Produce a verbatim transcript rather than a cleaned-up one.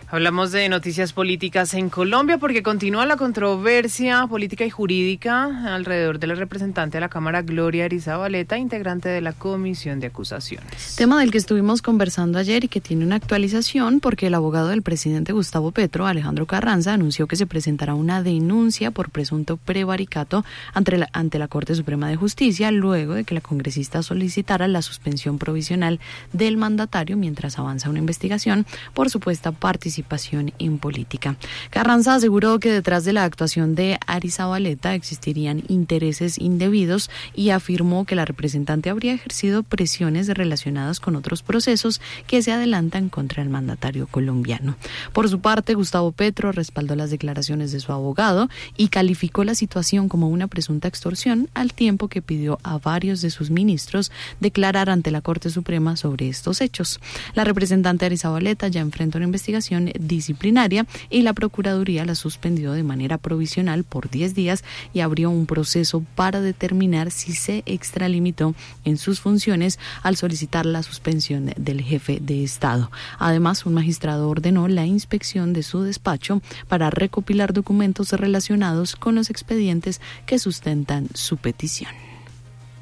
Hablamos de noticias políticas en Colombia porque continúa la controversia política y jurídica alrededor de la representante de la Cámara, Gloria Arizabaleta, integrante de la Comisión de Acusaciones. Tema del que estuvimos conversando ayer y que tiene una actualización porque el abogado del presidente Gustavo Petro, Alejandro Carranza, anunció que se presentará una denuncia por presunto prevaricato ante la, ante la Corte Suprema de Justicia luego de que la congresista solicitara la suspensión provisional del mandatario mientras avanza una investigación por supuesta participación participación en política. Carranza aseguró que detrás de la actuación de Arizabaleta existirían intereses indebidos y afirmó que la representante habría ejercido presiones relacionadas con otros procesos que se adelantan contra el mandatario colombiano. Por su parte, Gustavo Petro respaldó las declaraciones de su abogado y calificó la situación como una presunta extorsión, al tiempo que pidió a varios de sus ministros declarar ante la Corte Suprema sobre estos hechos. La representante Arizabaleta ya enfrenta una investigación disciplinaria y la Procuraduría la suspendió de manera provisional por diez días y abrió un proceso para determinar si se extralimitó en sus funciones al solicitar la suspensión del jefe de Estado. Además, un magistrado ordenó la inspección de su despacho para recopilar documentos relacionados con los expedientes que sustentan su petición.